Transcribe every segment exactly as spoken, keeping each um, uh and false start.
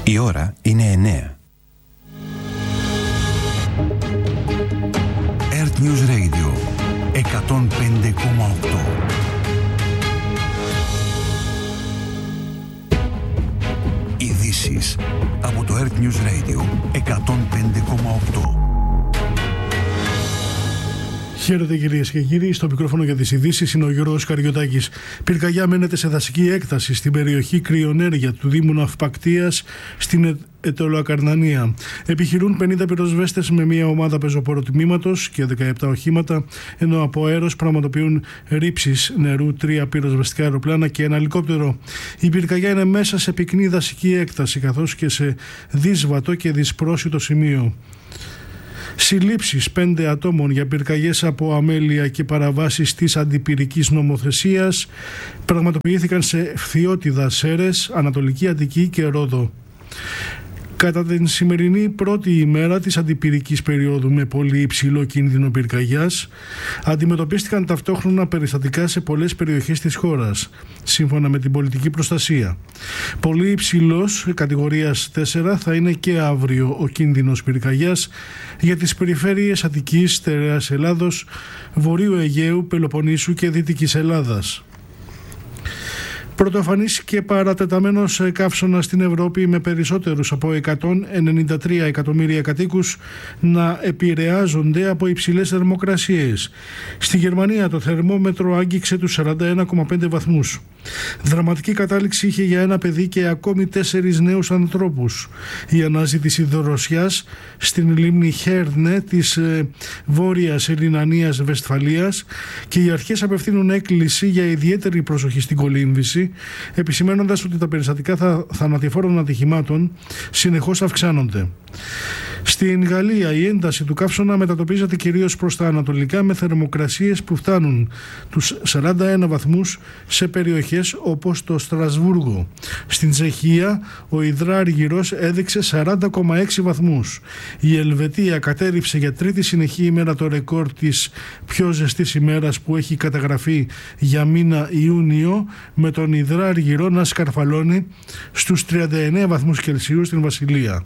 Η ώρα είναι εννέα. Earth News Radio εκατόν πέντε κόμμα οκτώ. Ειδήσεις από το Earth News Radio εκατόν πέντε κόμμα οκτώ. Χαίρετε κυρίες και κύριοι, στο μικρόφωνο για τις ειδήσεις είναι ο Γιώργος Καριωτάκης. Πυρκαγιά μένεται σε δασική έκταση στην περιοχή Κρυονέρια του Δήμου Ναυπακτίας στην Αιτωλοακαρνανία. Επιχειρούν πενήντα πυροσβέστες με μια ομάδα πεζοποροτμήματος και δεκαεπτά οχήματα, ενώ από αέρος πραγματοποιούν ρήψεις νερού τρία πυροσβεστικά αεροπλάνα και ένα ελικόπτερο. Η πυρκαγιά είναι μέσα σε πυκνή δασική έκταση, καθώς και σε δύσβατο και δυσπρόσιτο σημείο. Συλλήψεις πέντε ατόμων για πυρκαγιές από αμέλεια και παραβάσεις της αντιπυρικής νομοθεσίας πραγματοποιήθηκαν σε Φθιώτιδα, Σέρες, Ανατολική Αττική και Ρόδο. Κατά την σημερινή πρώτη ημέρα της αντιπυρικής περίοδου με πολύ υψηλό κίνδυνο πυρκαγιάς, αντιμετωπίστηκαν ταυτόχρονα περιστατικά σε πολλές περιοχές της χώρας, σύμφωνα με την πολιτική προστασία. Πολύ υψηλός, κατηγορίας τέσσερα, θα είναι και αύριο ο κίνδυνος πυρκαγιάς για τις περιφέρειες Αττικής, Στερεάς Ελλάδος, Βορείου Αιγαίου, Πελοποννήσου και Δυτικής Ελλάδας. Πρωτοφανής και παρατεταμένος καύσωνας στην Ευρώπη, με περισσότερους από εκατόν ενενήντα τρία εκατομμύρια κατοίκους να επηρεάζονται από υψηλές θερμοκρασίες. Στη Γερμανία το θερμόμετρο άγγιξε τους σαράντα ένα κόμμα πέντε βαθμούς. Δραματική κατάληξη είχε για ένα παιδί και ακόμη τέσσερις νέους ανθρώπους η αναζήτηση δροσιάς στην λίμνη Χέρνε της ε, βόρειας Ελληνανίας Βεσφαλίας, και οι αρχές απευθύνουν έκκληση για ιδιαίτερη προσοχή στην κολύμβηση, επισημένοντας ότι τα περιστατικά θα, θανατηφόρων ατυχημάτων συνεχώς αυξάνονται. Στην Γαλλία η ένταση του καύσωνα μετατοπίζεται κυρίως προς τα ανατολικά, με θερμοκρασίες που φτάνουν τους σαράντα ένα βαθμούς σε περιοχές όπως το Στρασβούργο. Στην Τσεχία ο υδράργυρος έδειξε σαράντα κόμμα έξι βαθμούς. Η Ελβετία κατέρριψε για τρίτη συνεχή ημέρα το ρεκόρ της πιο ζεστής ημέρας που έχει καταγραφεί για μήνα Ιούνιο, με τον υδράργυρο να σκαρφαλώνει στους τριάντα εννέα βαθμούς Κελσίου στην Βασιλεία.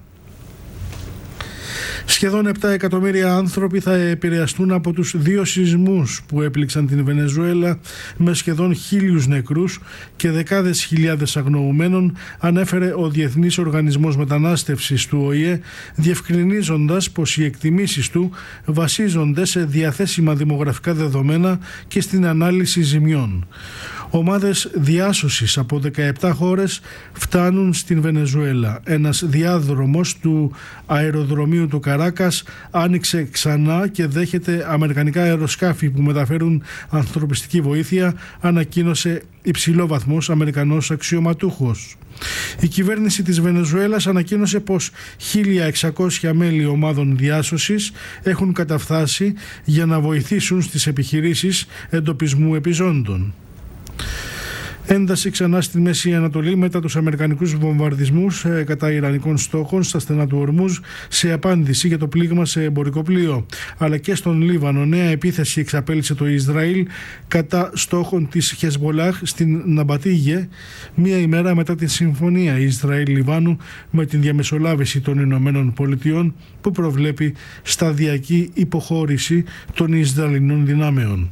Σχεδόν επτά εκατομμύρια άνθρωποι θα επηρεαστούν από τους δύο σεισμούς που έπληξαν την Βενεζουέλα, με σχεδόν χίλιους νεκρούς και δεκάδες χιλιάδες αγνοουμένων, ανέφερε ο Διεθνής Οργανισμός Μετανάστευσης του Ο Η Ε, διευκρινίζοντας πως οι εκτιμήσεις του βασίζονται σε διαθέσιμα δημογραφικά δεδομένα και στην ανάλυση ζημιών. Ομάδες διάσωσης από δεκαεπτά χώρες φτάνουν στην Βενεζουέλα. Ένας διάδρομος του αεροδρομίου του Καράκας άνοιξε ξανά και δέχεται αμερικανικά αεροσκάφη που μεταφέρουν ανθρωπιστική βοήθεια, ανακοίνωσε υψηλόβαθμος Αμερικανός αξιωματούχος. Η κυβέρνηση της Βενεζουέλας ανακοίνωσε πως χίλια εξακόσια μέλη ομάδων διάσωσης έχουν καταφθάσει για να βοηθήσουν στις επιχειρήσεις εντοπισμού επιζώντων. Ένταση ξανά στη Μέση Ανατολή μετά τους αμερικανικούς βομβαρδισμούς ε, κατά ιρανικών στόχων στα στενά του Ορμούζ, σε απάντηση για το πλήγμα σε εμπορικό πλοίο. Αλλά και στον Λίβανο νέα επίθεση εξαπέλυσε το Ισραήλ κατά στόχων της Χεσμολάχ στην Ναμπατίγε, μία ημέρα μετά τη συμφωνία Ισραήλ-Λιβάνου με την διαμεσολάβηση των Ηνωμένων Πολιτειών, που προβλέπει σταδιακή υποχώρηση των Ισραηλινών δυνάμεων.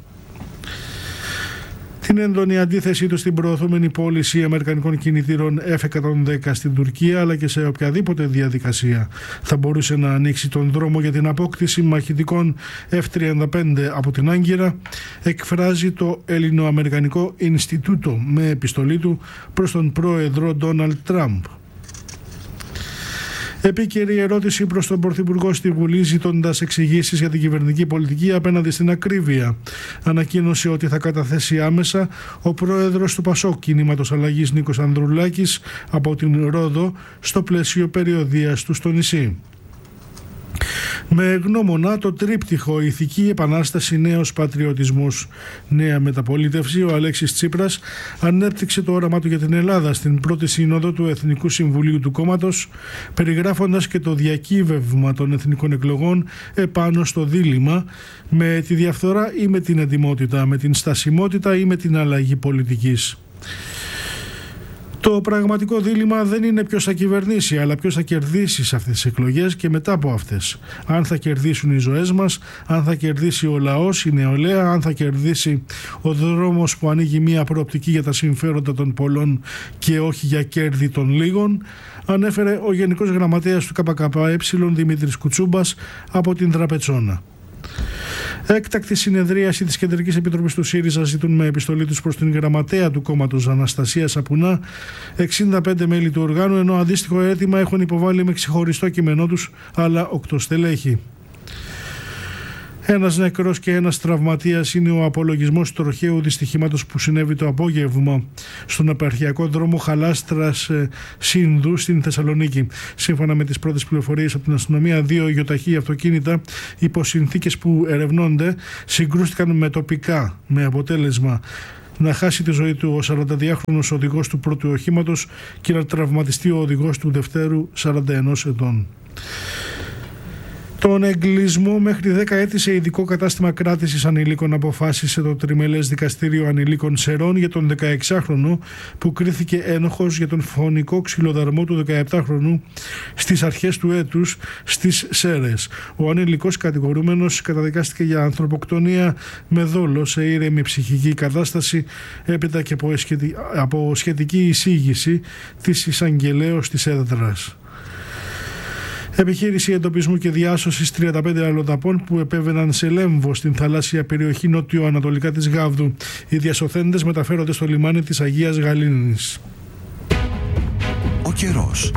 Την έντονη αντίθεσή του στην προωθούμενη πώληση αμερικανικών κινητήρων εφ εκατόν δέκα στην Τουρκία, αλλά και σε οποιαδήποτε διαδικασία θα μπορούσε να ανοίξει τον δρόμο για την απόκτηση μαχητικών εφ τριάντα πέντε από την Άγκυρα, εκφράζει το Ελληνοαμερικανικό Ινστιτούτο με επιστολή του προς τον πρόεδρο Ντόναλντ Τραμπ. Επίκαιρη ερώτηση προς τον Πρωθυπουργό στη Βουλή, ζητώντας εξηγήσεις για την κυβερνητική πολιτική απέναντι στην ακρίβεια. Ανακοίνωσε ότι θα καταθέσει άμεσα ο πρόεδρος του Πασόκ Κινήματος Αλλαγής Νίκος Ανδρουλάκης από την Ρόδο, στο πλαίσιο περιοδείας του στο νησί. Με γνώμονα το τρίπτυχο ηθική επανάσταση, νέος πατριωτισμός, νέα μεταπολίτευση, ο Αλέξης Τσίπρας ανέπτυξε το όραμά του για την Ελλάδα στην πρώτη σύνοδο του Εθνικού Συμβουλίου του κόμματος, περιγράφοντας και το διακύβευμα των εθνικών εκλογών επάνω στο δίλημμα με τη διαφθορά ή με την εντιμότητα, με την στασιμότητα ή με την αλλαγή πολιτικής. Το πραγματικό δίλημμα δεν είναι ποιος θα κυβερνήσει, αλλά ποιος θα κερδίσει σε αυτές τις εκλογές και μετά από αυτές. Αν θα κερδίσουν οι ζωές μας, αν θα κερδίσει ο λαός, η νεολαία, αν θα κερδίσει ο δρόμος που ανοίγει μια προοπτική για τα συμφέροντα των πολλών και όχι για κέρδη των λίγων, ανέφερε ο Γενικός Γραμματέας του ΚΚΕ Δημήτρης Κουτσούμπας από την Τραπετσόνα. Έκτακτη συνεδρίαση της Κεντρικής Επιτροπής του ΣΥΡΙΖΑ ζητούν με επιστολή τους προς την γραμματέα του κόμματος Αναστασία Σαπουνά εξήντα πέντε μέλη του οργάνου, ενώ αντίστοιχο αίτημα έχουν υποβάλει με ξεχωριστό κείμενό τους άλλα οκτώ στελέχη. Ένας νεκρός και ένας τραυματίας είναι ο απολογισμός του τροχαίου δυστυχήματος που συνέβη το απόγευμα στον επαρχιακό δρόμο Χαλάστρας Σύνδου στην Θεσσαλονίκη. Σύμφωνα με τις πρώτες πληροφορίες από την αστυνομία, δύο ιοταχή αυτοκίνητα υπό συνθήκες που ερευνώνται συγκρούστηκαν με τοπικά, με αποτέλεσμα να χάσει τη ζωή του ο σαρανταδυάχρονος οδηγός του πρώτου οχήματος και να τραυματιστεί ο οδηγός του δευτέρου σαράντα ενός ετών. Τον εγκλισμό μέχρι δέκα έτη σε ειδικό κατάστημα κράτησης ανηλίκων αποφάσισε το Τριμελές Δικαστήριο Ανηλίκων Σερών για τον δεκαεξάχρονο που κρίθηκε ένοχος για τον φωνικό ξυλοδαρμό του δεκαεπτάχρονου στις αρχές του έτους στις Σέρες. Ο ανηλικός κατηγορούμενος καταδικάστηκε για ανθρωποκτονία με δόλο σε ήρεμη ψυχική κατάσταση έπειτα και από σχετική εισήγηση της εισαγγελέως της έδρας. Επιχείρηση εντοπισμού και διάσωσης τριάντα πέντε αλλοδαπών που επέβαιναν σε Λέμβο στην θαλάσσια περιοχή νότιο-ανατολικά της Γάβδου. Οι διασωθέντες μεταφέρονται στο λιμάνι της Αγίας Γαλήνης. Ο καιρός.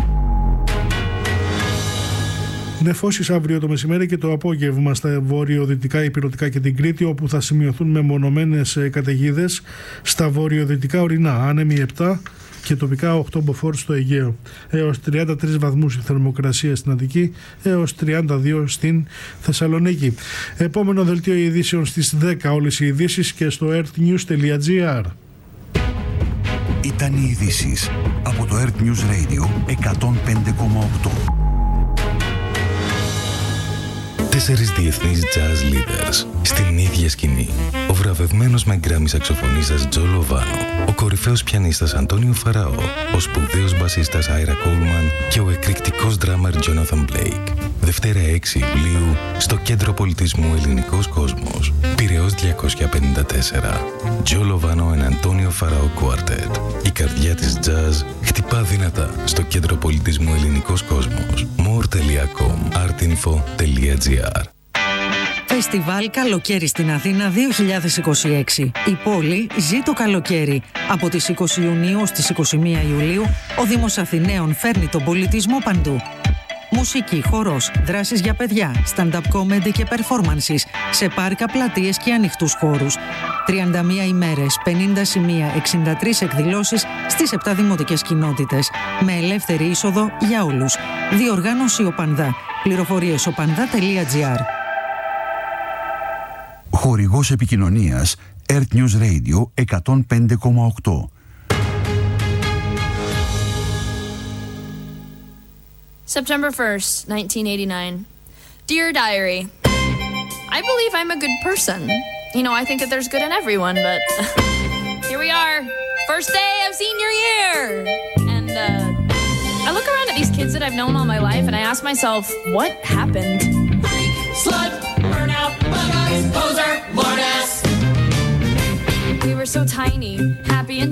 Νεφώσεις αύριο το μεσημέρι και το απόγευμα στα βορειοδυτικά, ηπειρωτικά και την Κρήτη, όπου θα σημειωθούν μεμονωμένες καταιγίδες. Στα βορειοδυτικά ορεινά άνεμοι επτά και τοπικά οκτώ μποφόρ στο Αιγαίο. Έως τριάντα τρεις βαθμούς η θερμοκρασία στην Αττική, έως τριάντα δύο στην Θεσσαλονίκη. Επόμενο δελτίο ειδήσεων στις δέκα όλες οι ειδήσεις και στο earthnews τελεία gr. Ήταν οι ειδήσεις από το Earth News Radio εκατόν πέντε κόμμα οκτώ. Τέσσερις διεθνείς jazz leaders στην ίδια σκηνή. Ο βραβευμένος με γκράμι σαξοφωνίστας Τζο Λοβάνο, ο κορυφαίος πιανίστας Αντώνιο Φαραώ, ο σπουδαίος μπασίστας Άιρα Κόλμαν και ο εκρηκτικός ντράμερ Τζόναθαν Μπλέικ. Δευτέρα έξι Ιουλίου στο Κέντρο Πολιτισμού Ελληνικός Κόσμος. Πειραιώς διακόσια πενήντα τέσσερα. Τζο Λοβάνο and Αντώνιο Φαραώ Quartet. Η καρδιά της jazz χτυπά δυνατά στο Κέντρο Πολιτισμού Ελληνικός Κόσμος. more τελεία com artinfo τελεία gr. Φεστιβάλ Καλοκαίρι στην Αθήνα δύο χιλιάδες είκοσι έξι. Η πόλη ζει το καλοκαίρι. Από τις είκοσι Ιουνίου στις είκοσι μία Ιουλίου, ο Δήμος Αθηναίων φέρνει τον πολιτισμό παντού. Μουσική, χορός, δράσεις για παιδιά, stand-up comedy και performances σε πάρκα, πλατείες και ανοιχτούς χώρους. τριάντα μία ημέρες, πενήντα σημεία, εξήντα τρεις εκδηλώσεις στις επτά δημοτικές κοινότητες. Με ελεύθερη είσοδο για όλους. Διοργάνωση Οπανδά. Πληροφορίες οπανδά τελεία gr. Χορηγός επικοινωνίας Earth News Radio εκατόν πέντε κόμμα οκτώ. September first, nineteen eighty-nine. Dear Diary, I believe I'm a good person. You know, I think that there's good in everyone, but here we are. First day of senior year. And uh, I look around at these kids that I've known all my life and I ask myself, what happened? Freak, slut, burnout, bug eyes, poser, lord ass. We were so tiny, happy and